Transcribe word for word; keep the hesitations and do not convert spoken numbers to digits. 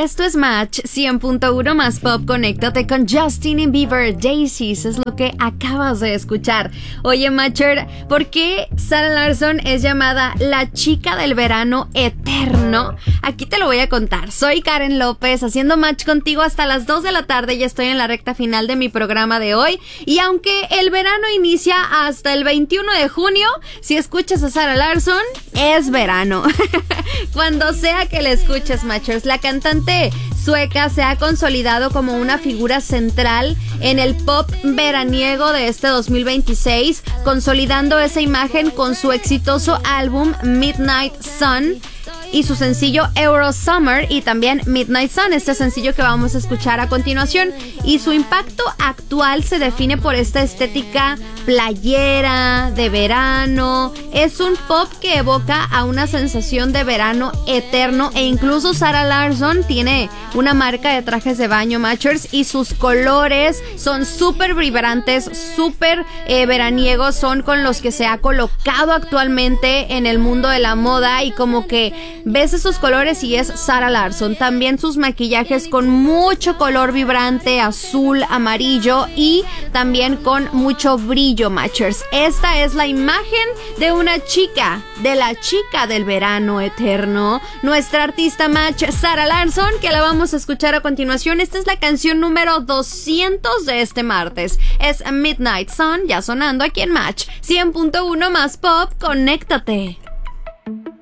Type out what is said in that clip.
Esto es Match cien punto uno más Pop. Conéctate con Justin Bieber. Daisies es lo que acabas de escuchar. Oye, Matcher, ¿por qué Zara Larsson es llamada la chica del verano eterno? Aquí te lo voy a contar. Soy Karen López, haciendo match contigo hasta las dos de la tarde. Ya estoy en la recta final de mi programa de hoy. Y aunque el verano inicia hasta el veintiuno de junio, si escuchas a Zara Larsson, es verano. Cuando sea que le escuches, Matchers, la cantante sueca se ha consolidado como una figura central en el pop veraniego de este dos mil veintiséis, consolidando esa imagen con su exitoso álbum Midnight Sun y su sencillo Eurosummer, y también Midnight Sun, este sencillo que vamos a escuchar a continuación. Y su impacto actual se define por esta estética playera, de verano. Es un pop que evoca a una sensación de verano eterno, e incluso Zara Larsson tiene una marca de trajes de baño, Matchers, y sus colores son súper vibrantes, súper eh, veraniegos, son con los que se ha colocado actualmente en el mundo de la moda, y como que ves esos colores y es Zara Larsson. También sus maquillajes con mucho color vibrante, azul, amarillo, y también con mucho brillo, Matchers. Esta es la imagen de una chica, de la chica del verano eterno, nuestra artista Match, Zara Larsson, que la vamos a escuchar a continuación. Esta es la canción número doscientos de este martes. Es Midnight Sun, ya sonando aquí en Match cien punto uno más Pop. Conéctate.